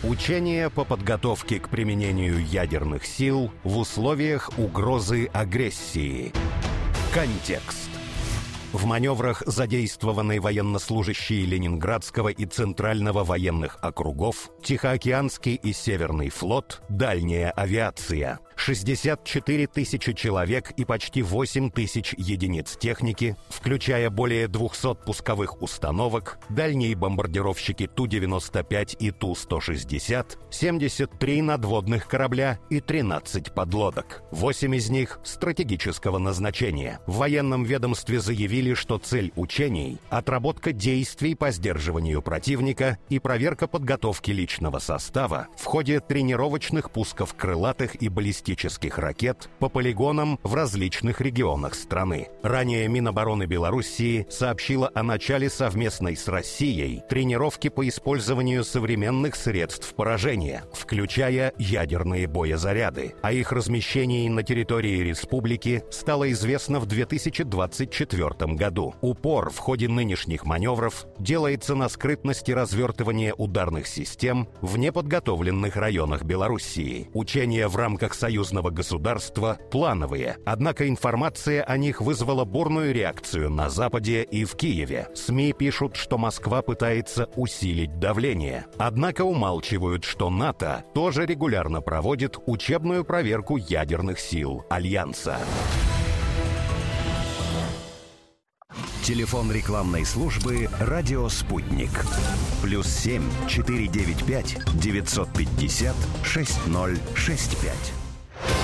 Учения по подготовке к применению ядерных сил в условиях угрозы агрессии. Контекст. В маневрах задействованы военнослужащие Ленинградского и Центрального военных округов, Тихоокеанский и Северный флот, дальняя авиация. 64 тысячи человек и почти 8 тысяч единиц техники, включая более 200 пусковых установок, дальние бомбардировщики Ту-95 и Ту-160, 73 надводных корабля и 13 подлодок. 8 из них стратегического назначения. В военном ведомстве заявили, что цель учений – отработка действий по сдерживанию противника и проверка подготовки личного состава в ходе тренировочных пусков крылатых и баллистических ракет по полигонам в различных регионах страны. Ранее Минобороны Белоруссии сообщила о начале совместной с Россией тренировки по использованию современных средств поражения, включая ядерные боезаряды. О их размещении на территории республики стало известно в 2024 году. Упор в ходе нынешних маневров делается на скрытности развертывания ударных систем в неподготовленных районах Белоруссии. Учения в рамках союзного государства плановые, однако информация о них вызвала бурную реакцию на Западе и в Киеве. СМИ пишут, что Москва пытается усилить давление, однако умалчивают, что НАТО тоже регулярно проводит учебную проверку ядерных сил Альянса. Телефон рекламной службы «Радио Спутник». +7 495 950 6065.